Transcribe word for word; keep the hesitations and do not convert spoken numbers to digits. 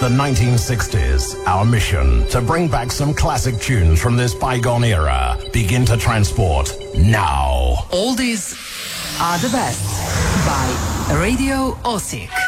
the nineteen sixties. Our mission, to bring back some classic tunes from this bygone era. Begin to transport now. Oldies are the best by Radio Osijek.